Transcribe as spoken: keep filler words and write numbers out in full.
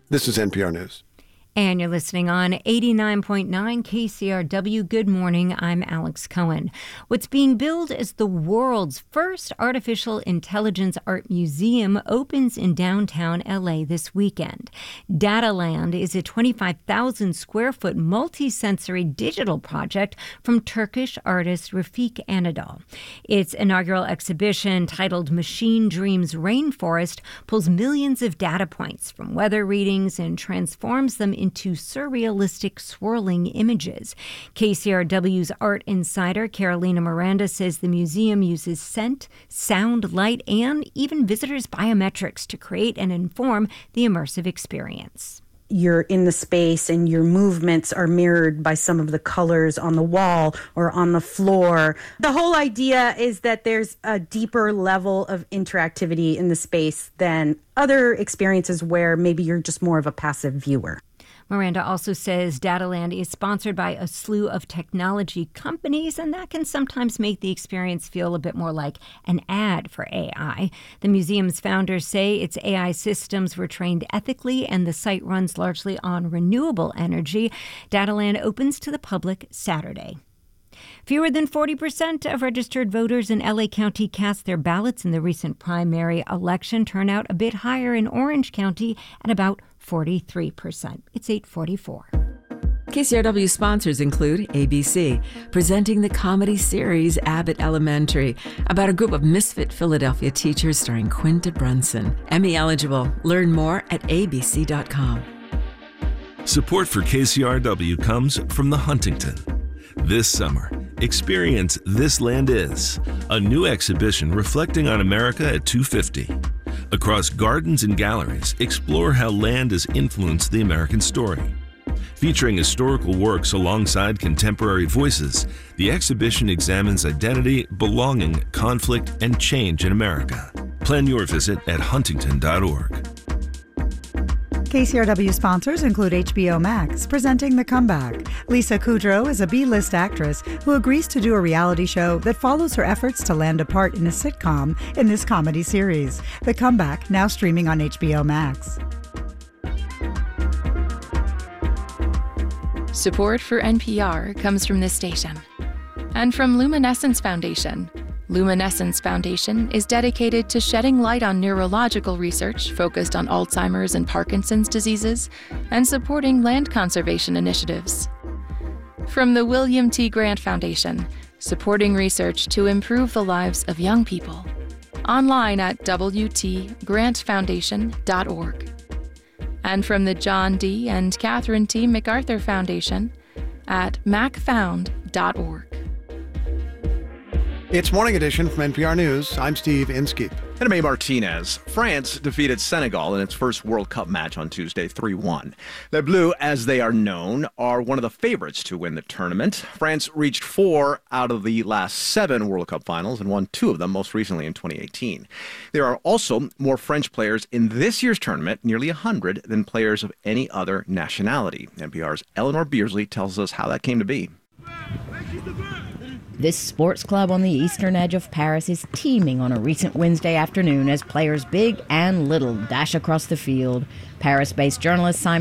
This is N P R News. And you're listening on eighty-nine point nine K C R W. Good morning, I'm Alex Cohen. What's being billed as the world's first artificial intelligence art museum opens in downtown L A this weekend. Dataland is a twenty-five thousand square foot multi-sensory digital project from Turkish artist Rafik Anadol. Its inaugural exhibition, titled Machine Dreams Rainforest, pulls millions of data points from weather readings and transforms them into into surrealistic, swirling images. K C R W's art insider Carolina Miranda says the museum uses scent, sound, light, and even visitors' biometrics to create and inform the immersive experience. You're in the space and your movements are mirrored by some of the colors on the wall or on the floor. The whole idea is that there's a deeper level of interactivity in the space than other experiences where maybe you're just more of a passive viewer. Miranda also says Dataland is sponsored by a slew of technology companies, and that can sometimes make the experience feel a bit more like an ad for A I. The museum's founders say its A I systems were trained ethically, and the site runs largely on renewable energy. Dataland opens to the public Saturday. Fewer than forty percent of registered voters in L A County cast their ballots in the recent primary election. Turnout a bit higher in Orange County at about forty-three percent. It's eight forty-four. K C R W sponsors include A B C, presenting the comedy series Abbott Elementary, about a group of misfit Philadelphia teachers starring Quinta Brunson. Emmy eligible. Learn more at a b c dot com. Support for K C R W comes from the Huntington. This summer, experience This Land Is, a new exhibition reflecting on America at two fifty. Across gardens and galleries, explore how land has influenced the American story. Featuring historical works alongside contemporary voices, the exhibition examines identity, belonging, conflict, and change in America. Plan your visit at huntington dot org. K C R W sponsors include H B O Max, presenting The Comeback. Lisa Kudrow is a B-list actress who agrees to do a reality show that follows her efforts to land a part in a sitcom in this comedy series. The Comeback, now streaming on H B O Max. Support for N P R comes from this station and from Luminescence Foundation. Luminescence Foundation is dedicated to shedding light on neurological research focused on Alzheimer's and Parkinson's diseases and supporting land conservation initiatives. From the William T. Grant Foundation, supporting research to improve the lives of young people. Online at w t grant foundation dot org. And from the John D. and Catherine T. MacArthur Foundation at mac found dot org. It's Morning Edition from N P R News. I'm Steve Inskeep. And I'm A. Martinez. France defeated Senegal in its first World Cup match on Tuesday, three one. The Bleu, as they are known, are one of the favorites to win the tournament. France reached four out of the last seven World Cup finals and won two of them, most recently in twenty eighteen. There are also more French players in this year's tournament, nearly one hundred, than players of any other nationality. N P R's Eleanor Beersley tells us how that came to be. This sports club on the eastern edge of Paris is teeming on a recent Wednesday afternoon as players big and little dash across the field. Paris-based journalist Simon